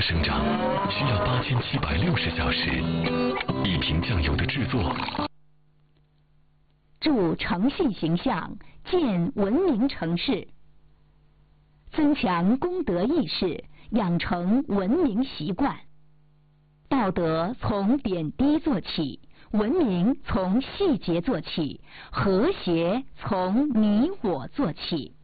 生长需要8760小时，一瓶酱油的制作。 助诚信形象，建文明城市，增强公德意识，养成文明习惯。道德从点滴做起，文明从细节做起，和谐从你我做起。